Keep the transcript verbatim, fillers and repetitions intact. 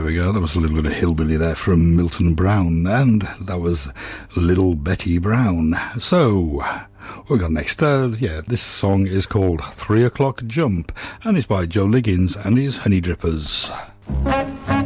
we go. That was a little bit of hillbilly there from Milton Brown, and that was Little Betty Brown. So, what we got next? Uh, yeah, this song is called Three O'Clock Jump, and it's by Joe Liggins and his Honey Drippers.